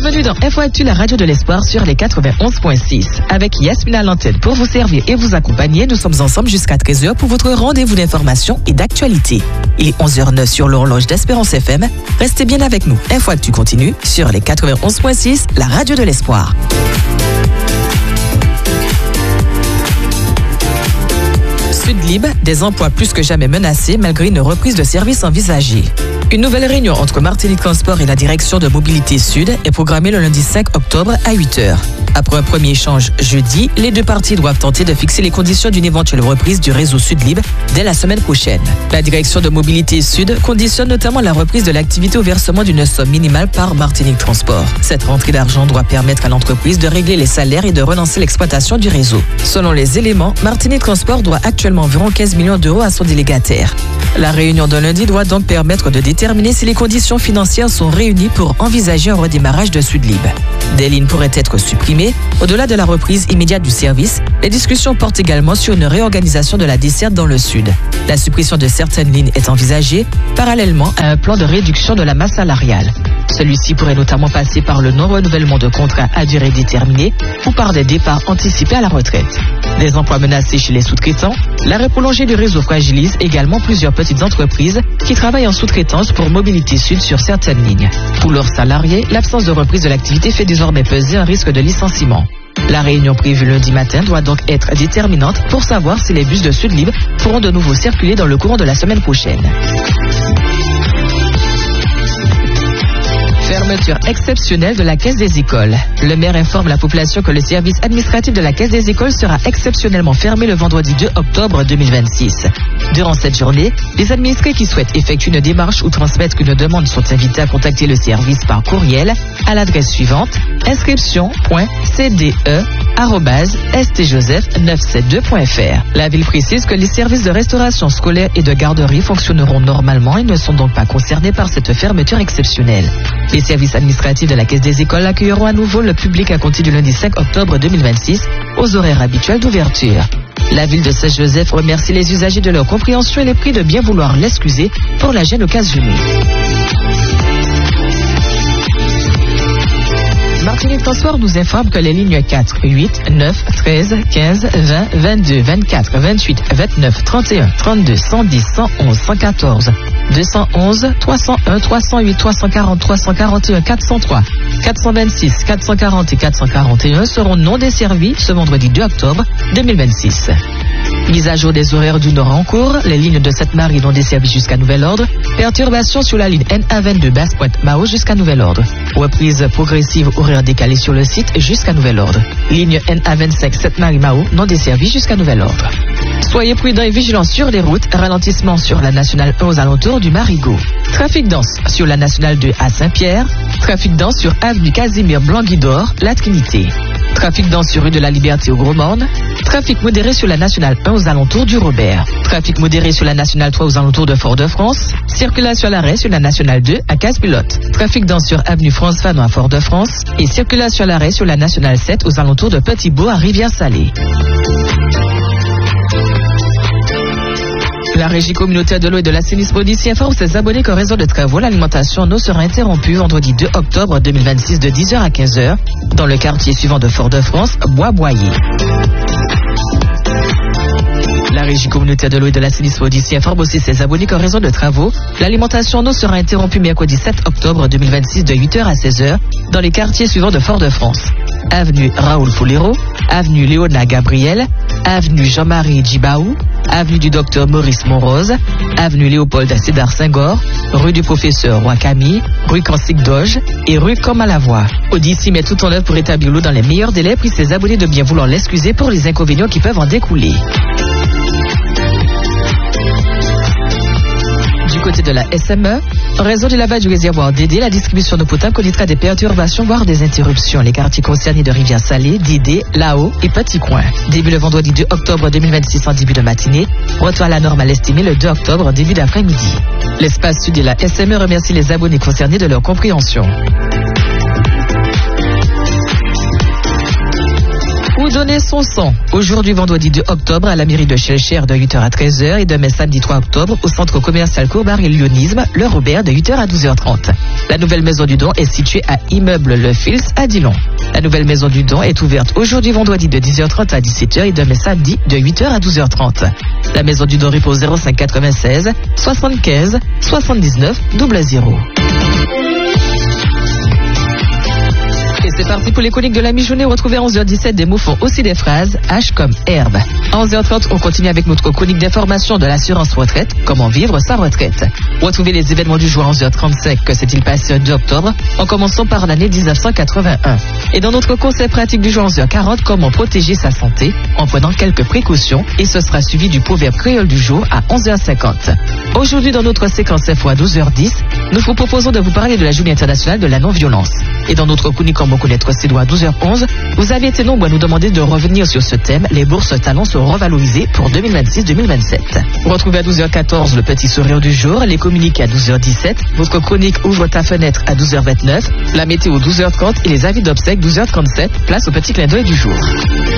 Bienvenue dans Info Actu, la radio de l'espoir sur les 91.6. Avec Yasmina Lantenne pour vous servir et vous accompagner. Nous sommes ensemble jusqu'à 13h pour votre rendez-vous d'information et d'actualité. Il est 11h09 sur l'horloge d'Espérance FM. Restez bien avec nous. Info Actu continue sur les 91.6, la radio de l'espoir. Sudlib, des emplois plus que jamais menacés malgré une reprise de services envisagée. Une nouvelle réunion entre Martinique Transport et la direction de Mobilité Sud est programmée le lundi 5 octobre à 8h. Après un premier échange jeudi, les deux parties doivent tenter de fixer les conditions d'une éventuelle reprise du réseau Sudlib dès la semaine prochaine. La direction de Mobilité Sud conditionne notamment la reprise de l'activité au versement d'une somme minimale par Martinique Transport. Cette rentrée d'argent doit permettre à l'entreprise de régler les salaires et de relancer l'exploitation du réseau. Selon les éléments, Martinique Transport doit actuellement environ 15 millions d'euros à son délégataire. La réunion de lundi doit donc permettre de déterminer si les conditions financières sont réunies pour envisager un redémarrage de Sudlib. Des lignes pourraient être supprimées. Au-delà de la reprise immédiate du service, les discussions portent également sur une réorganisation de la desserte dans le sud. La suppression de certaines lignes est envisagée, parallèlement à un plan de réduction de la masse salariale. Celui-ci pourrait notamment passer par le non-renouvellement de contrats à durée déterminée ou par des départs anticipés à la retraite. Des emplois menacés chez les sous-traitants, l'arrêt prolongé du réseau fragilise également plusieurs petites entreprises qui travaillent en sous-traitance pour Mobilité Sud sur certaines lignes. Pour leurs salariés, l'absence de reprise de l'activité fait désormais peser un risque de licenciement. La réunion prévue lundi matin doit donc être déterminante pour savoir si les bus de Sudlib pourront de nouveau circuler dans le courant de la semaine prochaine. Fermeture exceptionnelle de la Caisse des écoles. Le maire informe la population que le service administratif de la Caisse des écoles sera exceptionnellement fermé le vendredi 2 octobre 2026. Durant cette journée, les administrés qui souhaitent effectuer une démarche ou transmettre une demande sont invités à contacter le service par courriel à l'adresse suivante: inscription.cde@stjoseph972.fr. La ville précise que les services de restauration scolaire et de garderie fonctionneront normalement et ne sont donc pas concernés par cette fermeture exceptionnelle. Les services administratifs de la Caisse des écoles accueilleront à nouveau le public à compter du lundi 5 octobre 2026 aux horaires habituels d'ouverture. La ville de Saint-Joseph remercie les usagers de leur compréhension et les prie de bien vouloir l'excuser pour la gêne occasionnée. Martinique Transport nous informe que les lignes 4, 8, 9, 13, 15, 20, 22, 24, 28, 29, 31, 32, 110, 111, 114, 211, 301, 308, 340, 341, 403, 426, 440 et 441 seront non desservis ce vendredi 2 octobre 2026. Mise à jour des horaires du Nord en cours, les lignes de Sainte-Marie non desservies jusqu'à nouvel ordre. Perturbation sur la ligne NA22 Basse-Pointe-Mao jusqu'à nouvel ordre. Reprise progressive horaire décalée sur le site jusqu'à nouvel ordre. Ligne NA25 Sainte-Marie-Mao non desservie jusqu'à nouvel ordre. Soyez prudents et vigilants sur les routes. Ralentissement sur la nationale 1 aux alentours du Marigot. Trafic dense sur la nationale 2 à Saint-Pierre. Trafic dense sur avenue Casimir Blanc-Guidor, La Trinité. Trafic dense sur rue de la Liberté au Gros-Morne. Trafic modéré sur la nationale 1 aux alentours du Robert. Trafic modéré sur la nationale 3 aux alentours de Fort-de-France. Circulation à l'arrêt sur la nationale 2 à Casse-Pilote. Trafic dense sur avenue France-Fanon à Fort-de-France. Et circulation à l'arrêt sur la nationale 7 aux alentours de Petit-Bourg à Rivière-Salée. La régie communautaire de l'eau et de l'assainissement d'ici informe ses abonnés qu'en raison de travaux, l'alimentation en eau sera interrompue vendredi 2 octobre 2026 de 10h à 15h dans le quartier suivant de Fort-de-France, Bois-Boyer. La régie communautaire de l'eau et de l'assainissement d'ici informe aussi ses abonnés qu'en raison de travaux, l'alimentation en eau sera interrompue mercredi 7 octobre 2026 de 8h à 16h dans les quartiers suivants de Fort-de-France. Avenue Raoul Foulero, avenue Léona Gabriel, avenue Jean-Marie Djibaou, avenue du docteur Maurice Monrose, avenue Léopold Sédar Senghor, rue du professeur Roi Camille, rue Cancique Doge et rue Comme-à-la-Voie. Odyssey met tout en œuvre pour établir l'eau dans les meilleurs délais, puis ses abonnés de bien vouloir l'excuser pour les inconvénients qui peuvent en découler. Du côté de la SME, en raison du lavage du réservoir Dédé, la distribution d'eau potable connaîtra des perturbations, voire des interruptions. Les quartiers concernés de Rivière-Salée, Dédé, Lao et Petit Coin. Début le vendredi 2 octobre 2026 en début de matinée. Retour à la normale estimée le 2 octobre en début d'après-midi. L'espace sud et la SME remercie les abonnés concernés de leur compréhension. donner son sang. Aujourd'hui, vendredi 2 octobre, à la mairie de Schellcher de 8h à 13h et demain samedi 3 octobre au centre commercial Courbar et Lyonisme, le Robert de 8h à 12h30. La nouvelle maison du don est située à Immeuble Le Fils à Dillon. La nouvelle maison du don est ouverte aujourd'hui vendredi de 10h30 à 17h et demain samedi de 8h à 12h30. La maison du don répond 05 96 75 79 00. Et c'est parti pour les chroniques de la mi-journée. Retrouvez à 11h17 des mots font aussi des phrases, H comme herbe. À 11h30, on continue avec notre chronique d'information de l'assurance retraite, comment vivre sa retraite. Retrouvez les événements du jour à 11h35, que s'est-il passé le 2 octobre, en commençant par l'année 1981. Et dans notre conseil pratique du jour à 11h40, comment protéger sa santé en prenant quelques précautions, et ce sera suivi du proverbe créole du jour à 11h50. Aujourd'hui, dans notre séquence info à 12h10, nous vous proposons de vous parler de la journée internationale de la non-violence. Et dans notre chronique comment connaître ses droits à 12h11, vous avez été nombreux à nous demander de revenir sur ce thème. Les bourses talents sont revalorisées pour 2026-2027. Retrouvez à 12h14 le petit sourire du jour, les communiqués à 12h17, votre chronique Ouvre ta fenêtre à 12h29, la météo 12h30 et les avis d'obsèques 12h37. Place au petit clin d'œil du jour.